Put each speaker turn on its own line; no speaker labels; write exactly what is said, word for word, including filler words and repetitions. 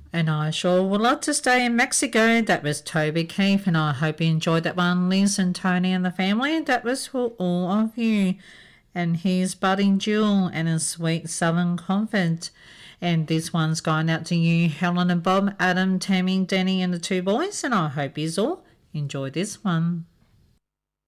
And I sure would love to stay in Mexico. That was Toby Keith, and I hope you enjoyed that one, Liz and Tony and the family. That was for all of you. And here's Budding Jewel and a Sweet Southern Comfort. And this one's going out to you, Helen and Bob, Adam, Tammy, Denny and the two boys. And I hope you all enjoy this one.